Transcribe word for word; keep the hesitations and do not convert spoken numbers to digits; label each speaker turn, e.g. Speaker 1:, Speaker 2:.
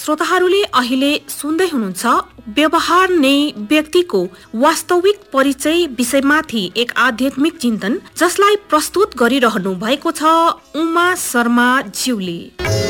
Speaker 1: श्रोताहरूले अहिले सुन्दै हुनुहुन्छ व्यवहार नै व्यक्तिको वास्तविक परिचय विषयमाथि एक आध्यात्मिक चिन्तन, जसलाई प्रस्तुत गरिरहनु भएको छ उमा शर्मा ज्यूले।